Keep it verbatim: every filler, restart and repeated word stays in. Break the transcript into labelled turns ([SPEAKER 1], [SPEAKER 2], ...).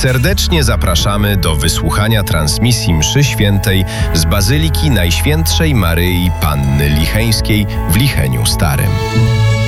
[SPEAKER 1] Serdecznie zapraszamy do wysłuchania transmisji mszy świętej z Bazyliki Najświętszej Maryi Panny Licheńskiej w Licheniu Starym.